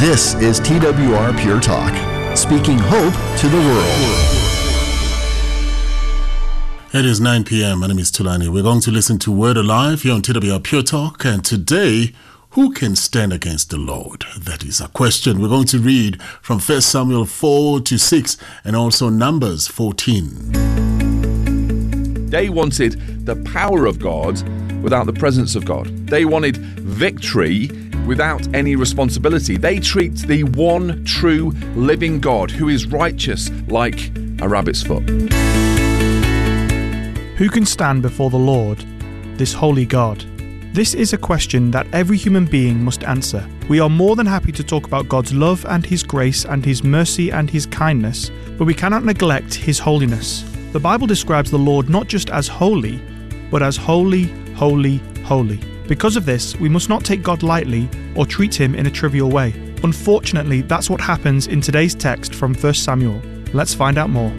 This is TWR Pure Talk, speaking hope to the world. It is 9 p.m. My name is Tulani. We're going to listen to Word Alive here on TWR Pure Talk. And today, who can stand against the Lord? That is a question. We're going to read from 1 Samuel 4-6 and also Numbers 14. They wanted the power of God without the presence of God. They wanted victory without any responsibility. They treat the one true living God who is righteous like a rabbit's foot. Who can stand before the Lord, this holy God? This is a question that every human being must answer. We are more than happy to talk about God's love and His grace and His mercy and His kindness, but we cannot neglect His holiness. The Bible describes the Lord not just as holy, but as holy, holy, holy. Because of this, we must not take God lightly or treat Him in a trivial way. Unfortunately, that's what happens in today's text from 1 Samuel. Let's find out more.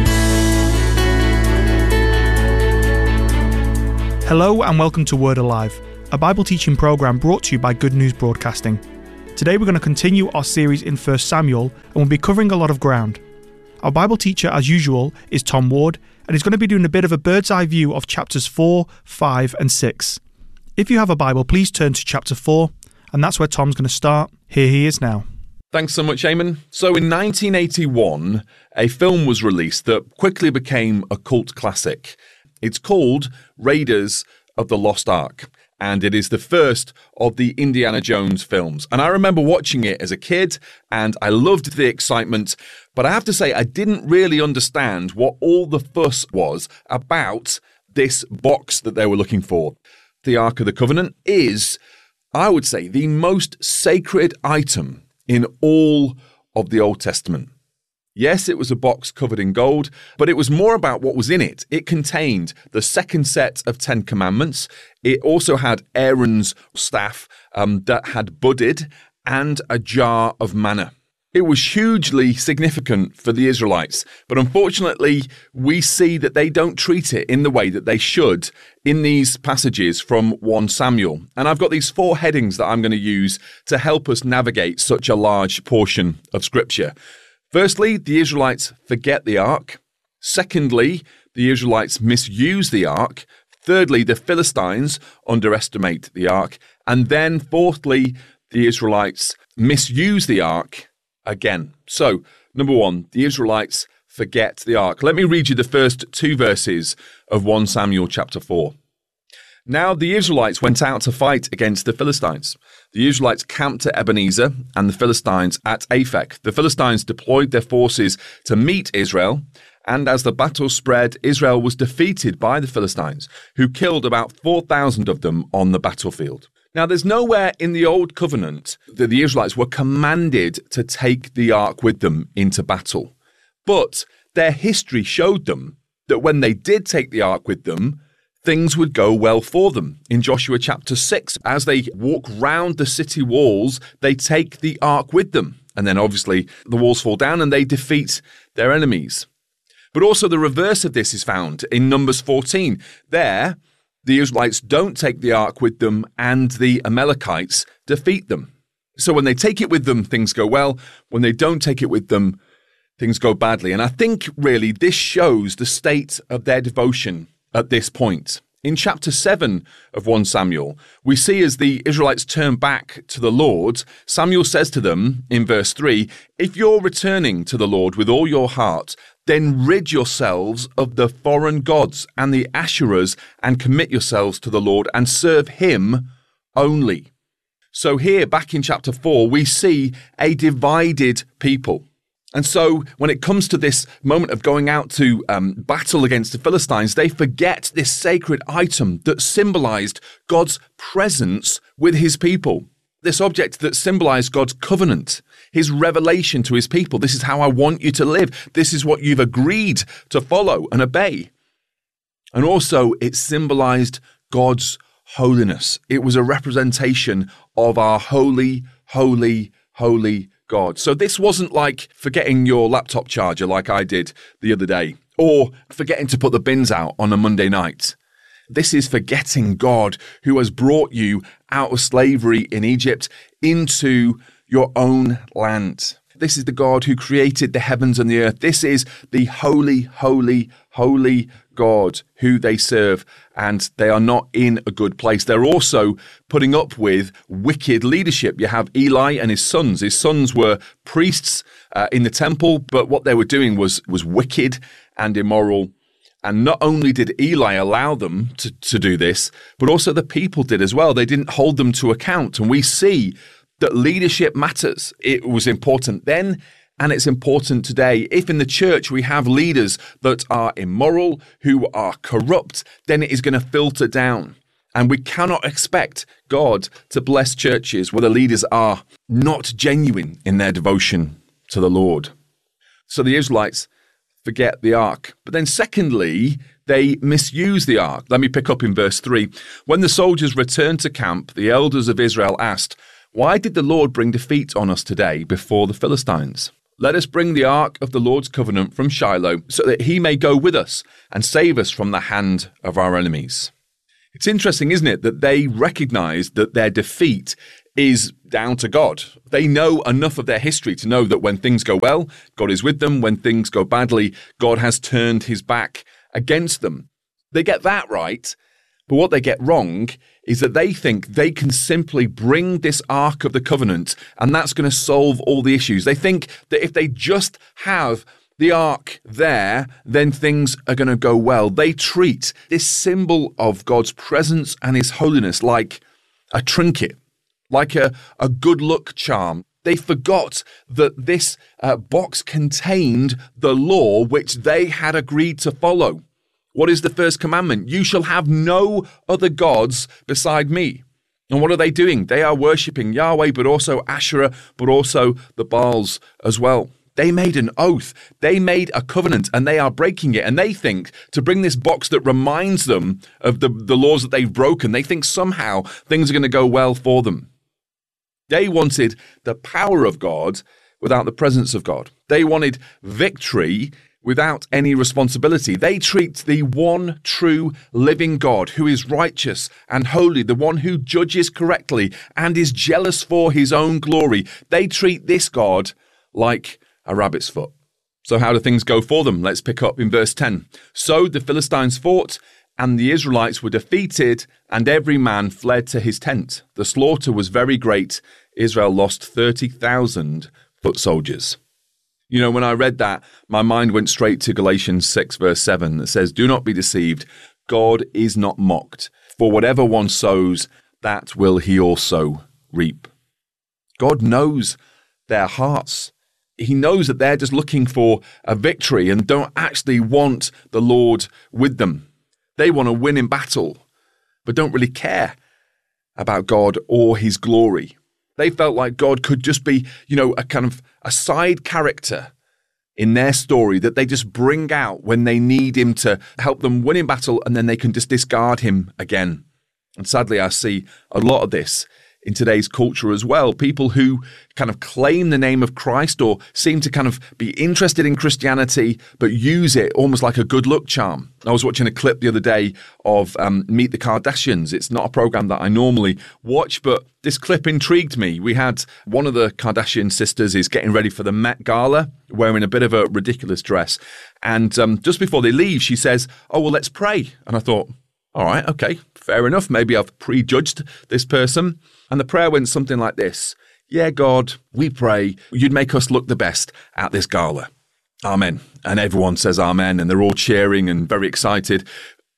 Hello and welcome to Word Alive, a Bible teaching program brought to you by Good News Broadcasting. Today we're going to continue our series in 1 Samuel and we'll be covering a lot of ground. Our Bible teacher, as usual, is Tom Ward, and he's going to be doing a bit of a bird's eye view of chapters 4, 5 and 6. If you have a Bible, please turn to chapter 4, and that's where Tom's going to start. Here he is now. Thanks so much, Eamon. So in 1981, a film was released that quickly became a cult classic. It's called Raiders of the Lost Ark, and it is the first of the Indiana Jones films. And I remember watching it as a kid, and I loved the excitement, but I have to say I didn't really understand what all the fuss was about this box that they were looking for. The Ark of the Covenant is, I would say, the most sacred item in all of the Old Testament. Yes, it was a box covered in gold, but it was more about what was in it. It contained the second set of 10 commandments. It also had Aaron's staff that had budded and a jar of manna. It was hugely significant for the Israelites, but unfortunately, we see that they don't treat it in the way that they should in these passages from 1 Samuel. And I've got these 4 headings that I'm going to use to help us navigate such a large portion of Scripture. Firstly, the Israelites forget the ark. Secondly, the Israelites misuse the ark. Thirdly, the Philistines underestimate the ark. And then fourthly, the Israelites misuse the ark again. So, number 1, the Israelites forget the ark. Let me read you the first 2 verses of 1 Samuel chapter 4. Now the Israelites went out to fight against the Philistines. The Israelites camped at Ebenezer and the Philistines at Aphek. The Philistines deployed their forces to meet Israel, and as the battle spread, Israel was defeated by the Philistines, who killed about 4,000 of them on the battlefield. Now, there's nowhere in the Old Covenant that the Israelites were commanded to take the ark with them into battle. But their history showed them that when they did take the ark with them, things would go well for them. In Joshua chapter 6, as they walk round the city walls, they take the ark with them. And then obviously the walls fall down and they defeat their enemies. But also the reverse of this is found in Numbers 14. There, the Israelites don't take the ark with them and the Amalekites defeat them. So when they take it with them, things go well. When they don't take it with them, things go badly. And I think really this shows the state of their devotion at this point. In chapter 7 of 1 Samuel, we see as the Israelites turn back to the Lord, Samuel says to them in verse 3, "If you're returning to the Lord with all your heart, then rid yourselves of the foreign gods and the Asherahs and commit yourselves to the Lord and serve Him only." So here, back in chapter 4, we see a divided people. And so when it comes to this moment of going out to battle against the Philistines, they forget this sacred item that symbolized God's presence with His people. This object that symbolized God's covenant, His revelation to His people. This is how I want you to live. This is what you've agreed to follow and obey. And also it symbolized God's holiness. It was a representation of our holy, holy, holy God. So this wasn't like forgetting your laptop charger like I did the other day, or forgetting to put the bins out on a Monday night. This is forgetting God who has brought you out of slavery in Egypt into your own land. This is the God who created the heavens and the earth. This is the holy, holy, holy God who they serve, and they are not in a good place. They're also putting up with wicked leadership. You have Eli and his sons. His sons were priests in the temple, but what they were doing was wicked and immoral. And not only did Eli allow them to do this, but also the people did as well. They didn't hold them to account. And we see that leadership matters. It was important then, and it's important today. If in the church we have leaders that are immoral, who are corrupt, then it is going to filter down. And we cannot expect God to bless churches where the leaders are not genuine in their devotion to the Lord. So the Israelites forget the ark. But then secondly, they misuse the ark. Let me pick up in verse 3. When the soldiers returned to camp, the elders of Israel asked, "Why did the Lord bring defeat on us today before the Philistines? Let us bring the ark of the Lord's covenant from Shiloh, so that he may go with us and save us from the hand of our enemies." It's interesting, isn't it, that they recognize that their defeat is down to God. They know enough of their history to know that when things go well, God is with them. When things go badly, God has turned his back against them. They get that right. But what they get wrong is that they think they can simply bring this Ark of the Covenant and that's going to solve all the issues. They think that if they just have the Ark there, then things are going to go well. They treat this symbol of God's presence and his holiness like a trinket, like a good luck charm. They forgot that this box contained the law which they had agreed to follow. What is the first commandment? You shall have no other gods beside me. And what are they doing? They are worshipping Yahweh, but also Asherah, but also the Baals as well. They made an oath. They made a covenant, and they are breaking it. And they think to bring this box that reminds them of the laws that they've broken, they think somehow things are going to go well for them. They wanted the power of God without the presence of God. They wanted victory without any responsibility. They treat the one true living God who is righteous and holy, the one who judges correctly and is jealous for his own glory. They treat this God like a rabbit's foot. So how do things go for them? Let's pick up in verse 10. So the Philistines fought, and the Israelites were defeated, and every man fled to his tent. The slaughter was very great. Israel lost 30,000 foot soldiers. You know, when I read that, my mind went straight to Galatians 6, verse 7, that says, "Do not be deceived. God is not mocked. For whatever one sows, that will he also reap." God knows their hearts. He knows that they're just looking for a victory and don't actually want the Lord with them. They want to win in battle, but don't really care about God or his glory. They felt like God could just be, a kind of a side character in their story that they just bring out when they need him to help them win in battle, and then they can just discard him again. And sadly, I see a lot of this in today's culture as well. People who kind of claim the name of Christ or seem to kind of be interested in Christianity, but use it almost like a good luck charm. I was watching a clip the other day of Meet the Kardashians. It's not a program that I normally watch, but this clip intrigued me. We had one of the Kardashian sisters is getting ready for the Met Gala, wearing a bit of a ridiculous dress. And just before they leave, she says, "Oh, well, let's pray." And I thought, all right, okay, fair enough. Maybe I've prejudged this person. And the prayer went something like this. "Yeah, God, we pray you'd make us look the best at this gala. Amen." And everyone says amen, and they're all cheering and very excited.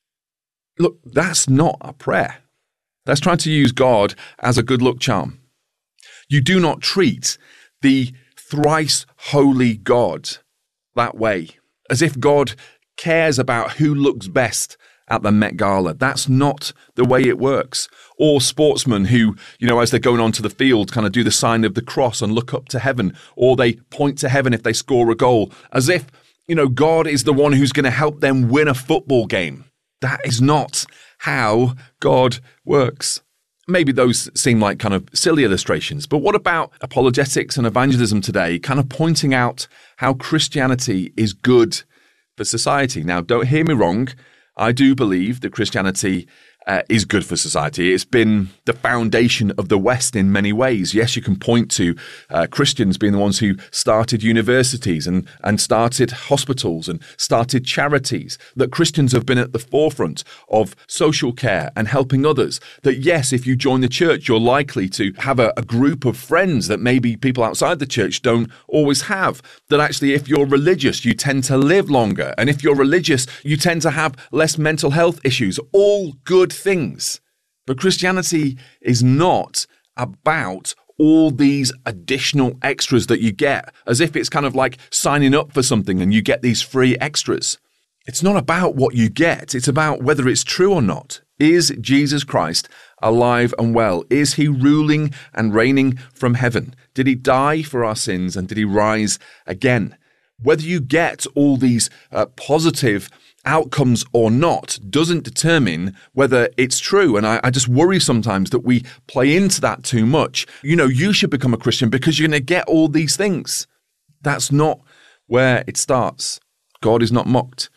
Look, that's not a prayer. That's trying to use God as a good luck charm. You do not treat the thrice holy God that way, as if God cares about who looks best at the Met Gala. That's not the way it works. Or sportsmen who, as they're going onto the field, kind of do the sign of the cross and look up to heaven, or they point to heaven if they score a goal, as if, God is the one who's going to help them win a football game. That is not how God works. Maybe those seem like kind of silly illustrations, but what about apologetics and evangelism today, kind of pointing out how Christianity is good for society? Now, don't hear me wrong. I do believe that Christianity is good for society. It's been the foundation of the West in many ways. Yes, you can point to Christians being the ones who started universities and started hospitals and started charities, that Christians have been at the forefront of social care and helping others. That yes, if you join the church, you're likely to have a group of friends that maybe people outside the church don't always have. That actually, if you're religious, you tend to live longer. And if you're religious, you tend to have less mental health issues. All good things. But Christianity is not about all these additional extras that you get, as if it's kind of like signing up for something and you get these free extras. It's not about what you get. It's about whether it's true or not. Is Jesus Christ alive and well? Is he ruling and reigning from heaven? Did he die for our sins and did he rise again? Whether you get all these positive outcomes or not doesn't determine whether it's true. And I just worry sometimes that we play into that too much. You should become a Christian because you're going to get all these things. That's not where it starts. God is not mocked.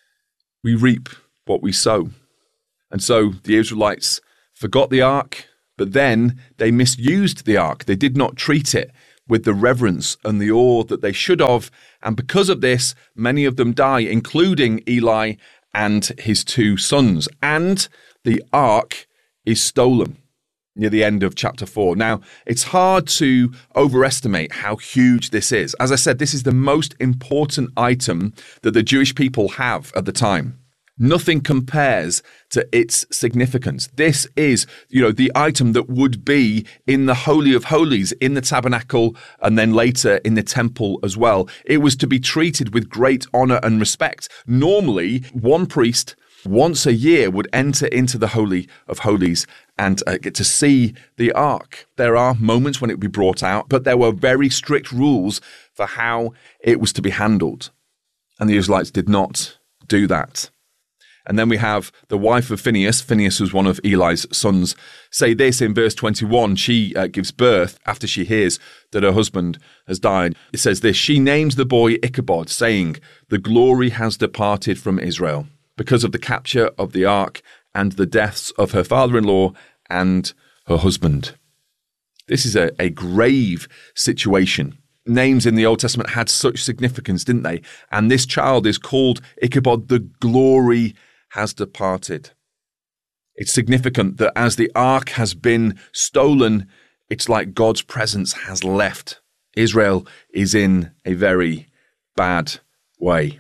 We reap what we sow. And so the Israelites forgot the ark, but then they misused the ark. They did not treat it with the reverence and the awe that they should have. And because of this, many of them die, including Eli and his 2 sons. And the ark is stolen near the end of chapter 4. Now, it's hard to overestimate how huge this is. As I said, this is the most important item that the Jewish people have at the time. Nothing compares to its significance. This is, the item that would be in the Holy of Holies, in the tabernacle, and then later in the temple as well. It was to be treated with great honor and respect. Normally, one priest once a year would enter into the Holy of Holies and get to see the ark. There are moments when it would be brought out, but there were very strict rules for how it was to be handled. And the Israelites did not do that. And then we have the wife of Phinehas. Phinehas was one of Eli's sons. Say this in verse 21. She gives birth after she hears that her husband has died. It says this, she names the boy Ichabod, saying, the glory has departed from Israel because of the capture of the ark and the deaths of her father-in-law and her husband. This is a grave situation. Names in the Old Testament had such significance, didn't they? And this child is called Ichabod, the glory has departed. It's significant that as the ark has been stolen, it's like God's presence has left. Israel is in a very bad way.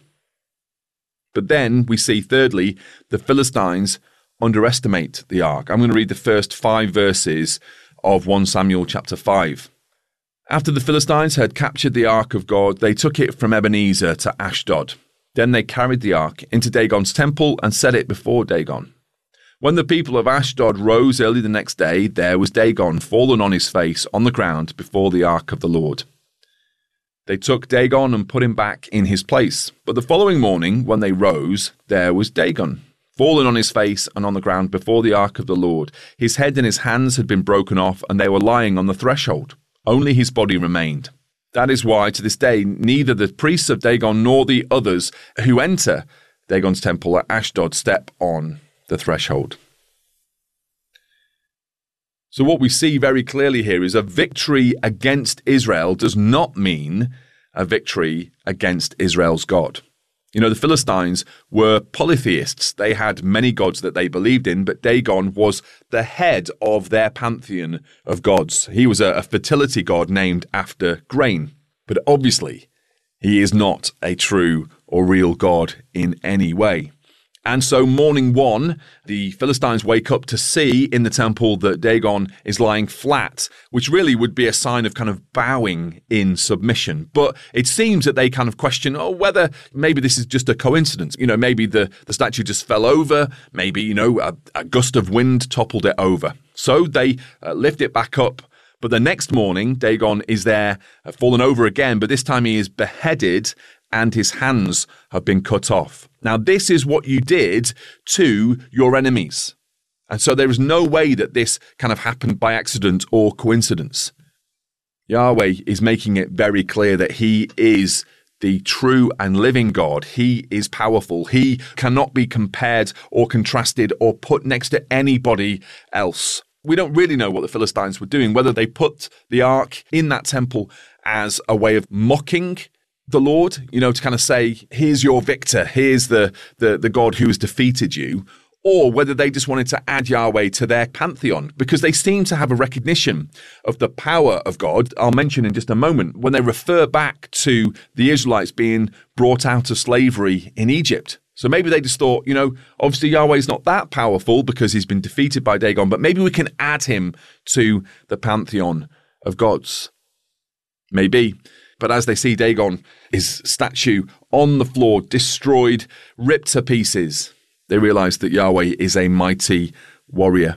But then we see, thirdly, the Philistines underestimate the ark. I'm going to read the first 5 verses of 1 Samuel chapter 5. After the Philistines had captured the ark of God, they took it from Ebenezer to Ashdod. Then they carried the ark into Dagon's temple and set it before Dagon. When the people of Ashdod rose early the next day, there was Dagon fallen on his face on the ground before the ark of the Lord. They took Dagon and put him back in his place. But the following morning, when they rose, there was Dagon, fallen on his face and on the ground before the ark of the Lord. His head and his hands had been broken off, and they were lying on the threshold. Only his body remained. That is why, to this day, neither the priests of Dagon nor the others who enter Dagon's temple at Ashdod step on the threshold. So what we see very clearly here is a victory against Israel does not mean a victory against Israel's God. The Philistines were polytheists. They had many gods that they believed in, but Dagon was the head of their pantheon of gods. He was a fertility god named after grain. But obviously, he is not a true or real god in any way. And so morning 1, the Philistines wake up to see in the temple that Dagon is lying flat, which really would be a sign of kind of bowing in submission. But it seems that they kind of question, whether maybe this is just a coincidence. Maybe the statue just fell over. Maybe, a gust of wind toppled it over. So they lift it back up. But the next morning, Dagon is there, fallen over again, but this time he is beheaded and his hands have been cut off. Now, this is what you did to your enemies. And so there is no way that this kind of happened by accident or coincidence. Yahweh is making it very clear that he is the true and living God. He is powerful. He cannot be compared or contrasted or put next to anybody else. We don't really know what the Philistines were doing, whether they put the ark in that temple as a way of mocking the Lord, to kind of say, here's your victor, here's the God who has defeated you, or whether they just wanted to add Yahweh to their pantheon, because they seem to have a recognition of the power of God. I'll mention in just a moment when they refer back to the Israelites being brought out of slavery in Egypt. So maybe they just thought, obviously Yahweh's not that powerful because he's been defeated by Dagon, but maybe we can add him to the pantheon of gods. Maybe. But as they see Dagon, his statue on the floor, destroyed, ripped to pieces, they realize that Yahweh is a mighty warrior,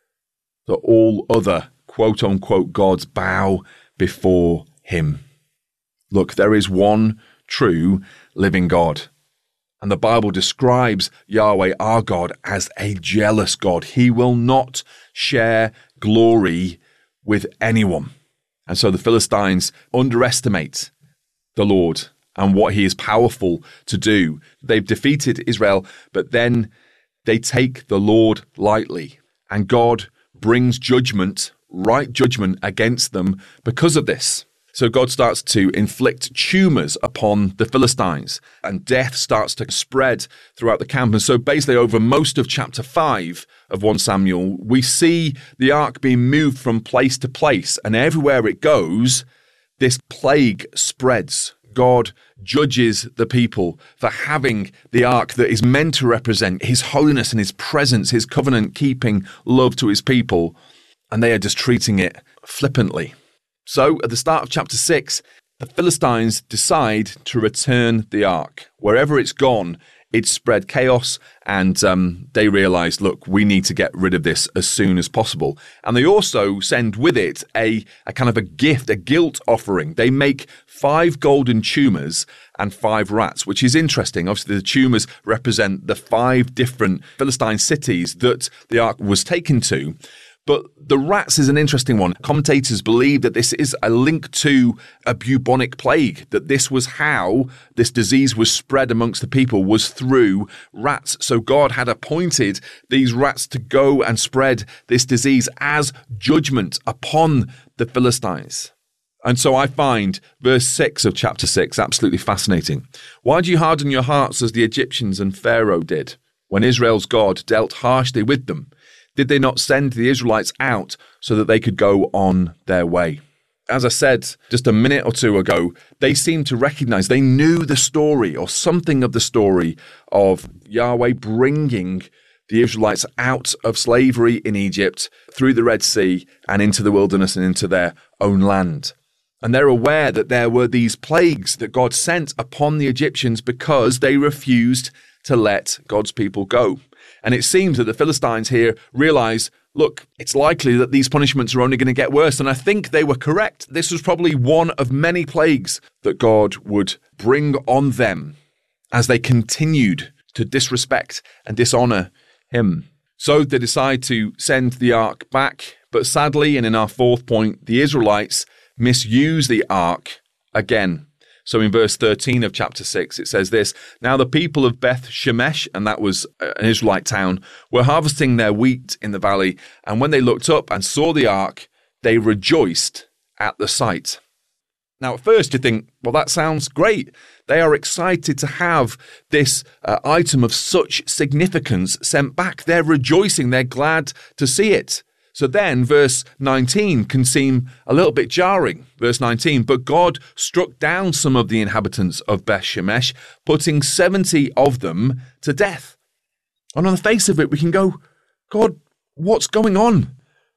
that all other quote-unquote gods bow before him. Look, there is one true living God. And the Bible describes Yahweh, our God, as a jealous God. He will not share glory with anyone. And so the Philistines underestimate the Lord and what he is powerful to do. They've defeated Israel, but then they take the Lord lightly. And God brings judgment, right judgment against them because of this. So God starts to inflict tumors upon the Philistines, and death starts to spread throughout the camp. And so basically over most of chapter 5 of 1 Samuel, we see the ark being moved from place to place, and everywhere it goes, this plague spreads. God judges the people for having the ark that is meant to represent his holiness and his presence, his covenant-keeping love to his people, and they are just treating it flippantly. So, at the start of chapter 6, the Philistines decide to return the ark. Wherever it's gone, it's spread chaos, and they realize, look, we need to get rid of this as soon as possible. And they also send with it a kind of a gift, a guilt offering. They make 5 golden tumors and 5 rats, which is interesting. Obviously, the tumors represent the 5 different Philistine cities that the ark was taken to. But the rats is an interesting one. Commentators believe that this is a link to a bubonic plague, that this was how this disease was spread amongst the people, was through rats. So God had appointed these rats to go and spread this disease as judgment upon the Philistines. And so I find verse 6 of chapter 6 absolutely fascinating. Why do you harden your hearts as the Egyptians and Pharaoh did, when Israel's God dealt harshly with them? Did they not send the Israelites out so that they could go on their way? As I said just a minute or two ago, they seemed to recognize, they knew the story or something of the story of Yahweh bringing the Israelites out of slavery in Egypt, through the Red Sea and into the wilderness and into their own land. And they're aware that there were these plagues that God sent upon the Egyptians because they refused to let God's people go. And it seems that the Philistines here realize, look, it's likely that these punishments are only going to get worse. And I think they were correct. This was probably one of many plagues that God would bring on them as they continued to disrespect and dishonor him. So they decide to send the ark back. But sadly, and in our 4th point, the Israelites misuse the ark again. So in verse 13 of chapter 6, it says this, Now the people of Beth Shemesh, and that was an Israelite town, were harvesting their wheat in the valley. And when they looked up and saw the ark, they rejoiced at the sight. Now, at first you think, well, that sounds great. They are excited to have this item of such significance sent back. They're rejoicing. They're glad to see it. So then verse 19 can seem a little bit jarring. Verse 19, but God struck down some of the inhabitants of Beth Shemesh, putting 70 of them to death. And on the face of it, we can go, God, what's going on?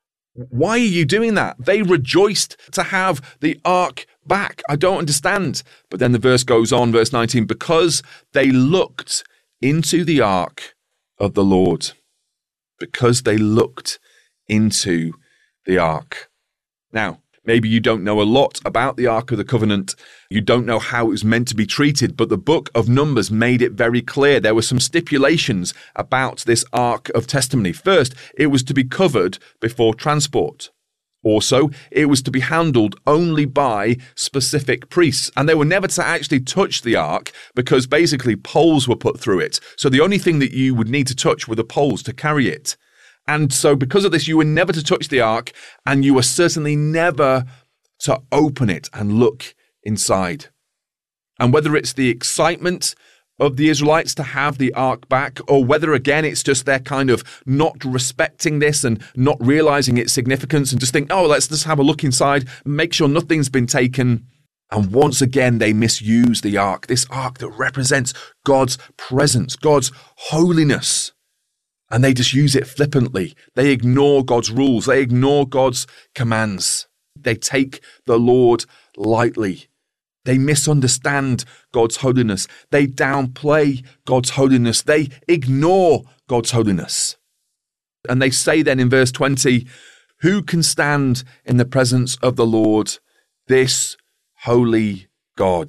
Why are you doing that? They rejoiced to have the ark back. I don't understand. But then the verse goes on, verse 19, because they looked into the ark of the Lord. Because they looked into the ark. Now, maybe you don't know a lot about the Ark of the Covenant. You don't know how it was meant to be treated, but the book of Numbers made it very clear. There were some stipulations about this Ark of Testimony. First, it was to be covered before transport. Also, it was to be handled only by specific priests, and they were never to actually touch the ark because basically poles were put through it. So the only thing that you would need to touch were the poles to carry it. And so because of this, you were never to touch the ark, and you were certainly never to open it and look inside. And whether it's the excitement of the Israelites to have the ark back, or whether again it's just they're kind of not respecting this and not realizing its significance and just think, oh, let's just have a look inside, make sure nothing's been taken. And once again, they misuse the ark, this ark that represents God's presence, God's holiness. And they just use it flippantly. They ignore God's rules. They ignore God's commands. They take the Lord lightly. They misunderstand God's holiness. They downplay God's holiness. They ignore God's holiness. And they say then in verse 20, who can stand in the presence of the Lord, this holy God?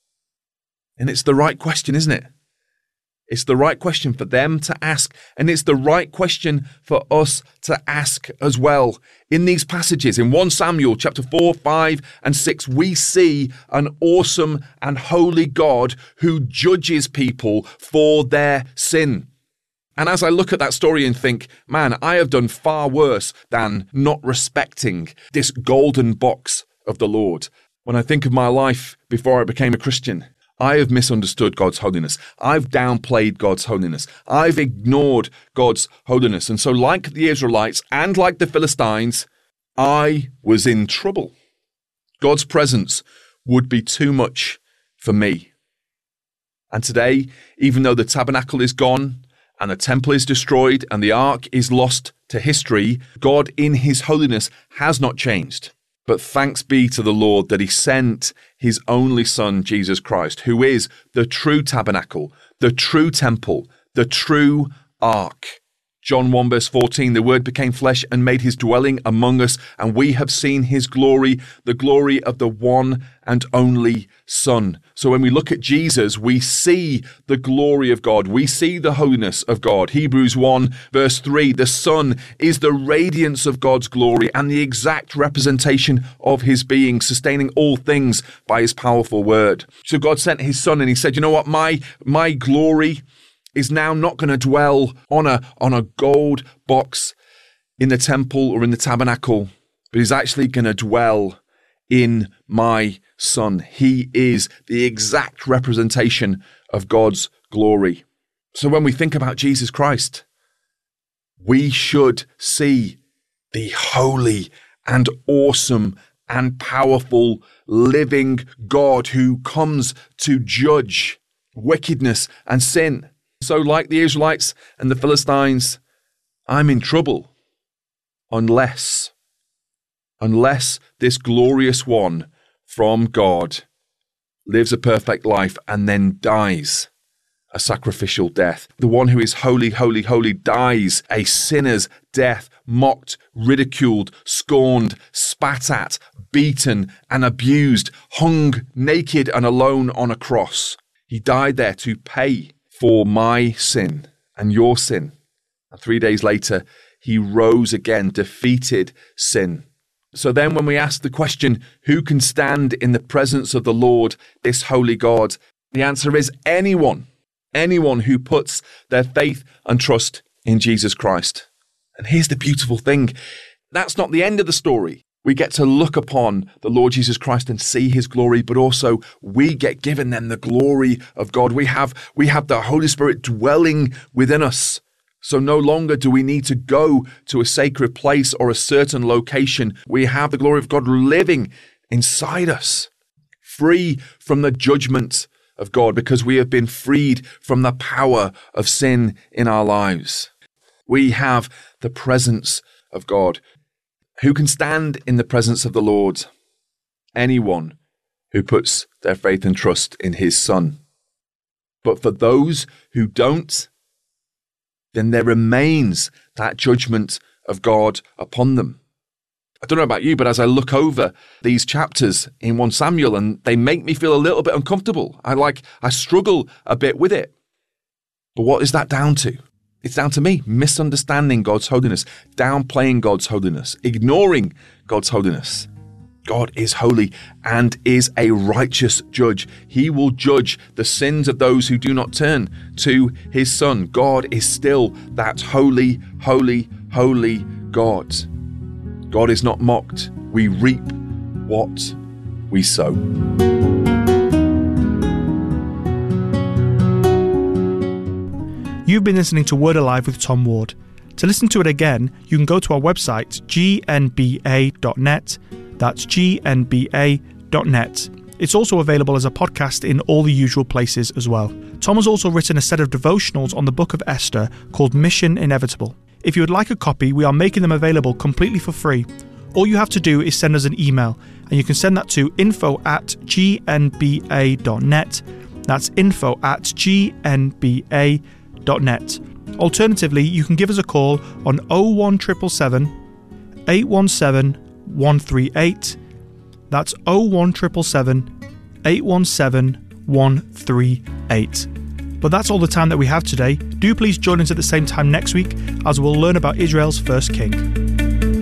And it's the right question, isn't it? It's the right question for them to ask, and it's the right question for us to ask as well. In these passages, in 1 Samuel chapter 4, 5, and 6, we see an awesome and holy God who judges people for their sin. And as I look at that story and think, man, I have done far worse than not respecting this golden box of the Lord. When I think of my life before I became a Christian, I have misunderstood God's holiness. I've downplayed God's holiness. I've ignored God's holiness. And so like the Israelites and like the Philistines, I was in trouble. God's presence would be too much for me. And today, even though the tabernacle is gone and the temple is destroyed and the ark is lost to history, God in his holiness has not changed. But thanks be to the Lord that he sent his only Son, Jesus Christ, who is the true tabernacle, the true temple, the true ark. John 1 verse 14, the Word became flesh and made his dwelling among us, and we have seen his glory, the glory of the one and only Son. So when we look at Jesus, we see the glory of God. We see the holiness of God. Hebrews 1 verse 3, the Son is the radiance of God's glory and the exact representation of his being, sustaining all things by his powerful word. So God sent his Son and he said, you know what, my glory is now not going to dwell on a gold box in the temple or in the tabernacle, but is actually going to dwell in my Son. He is the exact representation of God's glory. So when we think about Jesus Christ, we should see the holy and awesome and powerful living God who comes to judge wickedness and sin. So like the Israelites and the Philistines, I'm in trouble unless this glorious one from God lives a perfect life and then dies a sacrificial death. The one who is holy, holy, holy dies a sinner's death, mocked, ridiculed, scorned, spat at, beaten and abused, hung naked and alone on a cross. He died there to pay for my sin and your sin. And 3 days later, he rose again, defeated sin. So then when we ask the question, who can stand in the presence of the Lord, this holy God? The answer is anyone who puts their faith and trust in Jesus Christ. And here's the beautiful thing. That's not the end of the story. We get to look upon the Lord Jesus Christ and see his glory, but also we get given then the glory of God. We have the Holy Spirit dwelling within us. So no longer do we need to go to a sacred place or a certain location. We have the glory of God living inside us, free from the judgment of God because we have been freed from the power of sin in our lives. We have the presence of God. Who can stand in the presence of the Lord? Anyone who puts their faith and trust in his Son. But for those who don't, then there remains that judgment of God upon them. I don't know about you, but as I look over these chapters in 1 Samuel, and they make me feel a little bit uncomfortable. I struggle a bit with it. But what is that down to? It's down to me misunderstanding God's holiness, downplaying God's holiness, ignoring God's holiness. God is holy and is a righteous judge. He will judge the sins of those who do not turn to his Son. God is still that holy, holy, holy God. God is not mocked. We reap what we sow. You've been listening to Word Alive with Tom Ward. To listen to it again, you can go to our website, gnba.net. That's gnba.net. It's also available as a podcast in all the usual places as well. Tom has also written a set of devotionals on the book of Esther called Mission Inevitable. If you would like a copy, we are making them available completely for free. All you have to do is send us an email, and you can send that to info@gnba.net. That's info@gnba.net. Alternatively, you can give us a call on 01777 817 138. That's 01777 817 138. But that's all the time that we have today. Do please join us at the same time next week as we'll learn about Israel's first king.